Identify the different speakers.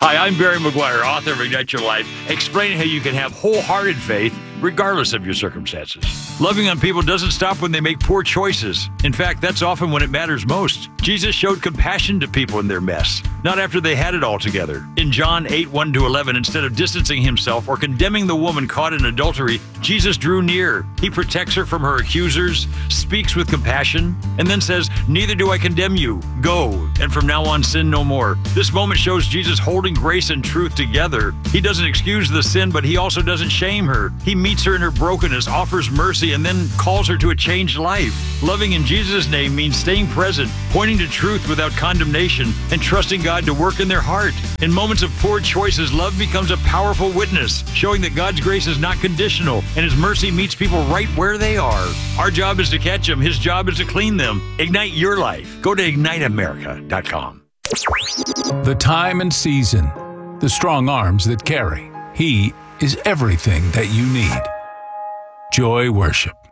Speaker 1: Hi, I'm Barry McGuire, author of Ignite Your Life, explaining how you can have wholehearted faith regardless of your circumstances. Loving on people doesn't stop when they make poor choices. In fact, that's often when it matters most. Jesus showed compassion to people in their mess, not after they had it all together. In John 8:1-11, instead of distancing himself or condemning the woman caught in adultery, Jesus drew near. He protects her from her accusers, speaks with compassion, and then says, "Neither do I condemn you. Go, and from now on sin no more." This moment shows Jesus holding grace and truth together. He doesn't excuse the sin, but he also doesn't shame her. He meets her in her brokenness, offers mercy, and then calls her to a changed life. Loving in Jesus' name means staying present, pointing to truth without condemnation, and trusting God to work in their heart. In moments of poor choices, love becomes a powerful witness, showing that God's grace is not conditional, and His mercy meets people right where they are. Our job is to catch them. His job is to clean them. Ignite your life. Go to IgniteAmerica.com.
Speaker 2: The time and season, the strong arms that carry. He is everything that you need. Joy Worship.